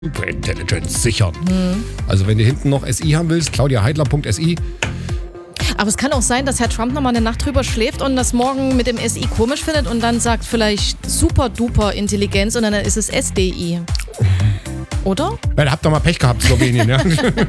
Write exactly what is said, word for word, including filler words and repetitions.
Superintelligence sichern. Hm. Also wenn du hinten noch S I haben willst, claudia heidler punkt S I. Aber es kann auch sein, dass Herr Trump nochmal eine Nacht drüber schläft und das morgen mit dem S I komisch findet und dann sagt vielleicht super duper Intelligenz und dann ist es S D I. Oder? Ja, da habt ihr mal Pech gehabt, Slowenien, ja.